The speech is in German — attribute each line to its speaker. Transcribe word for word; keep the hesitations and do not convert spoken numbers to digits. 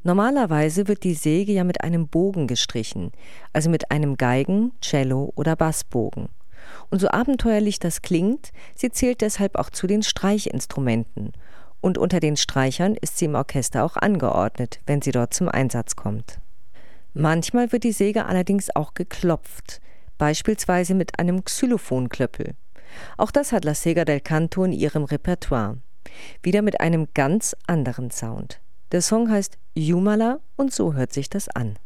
Speaker 1: Normalerweise wird die Säge ja mit einem Bogen gestrichen, also mit einem Geigen-, Cello- oder Bassbogen. Und so abenteuerlich das klingt, sie zählt deshalb auch zu den Streichinstrumenten. Und unter den Streichern ist sie im Orchester auch angeordnet, wenn sie dort zum Einsatz kommt. Manchmal wird die Säge allerdings auch geklopft, beispielsweise mit einem Xylophonklöppel. Auch das hat La Sega del Canto in ihrem Repertoire. Wieder mit einem ganz anderen Sound. Der Song heißt Jumala und so hört sich das an.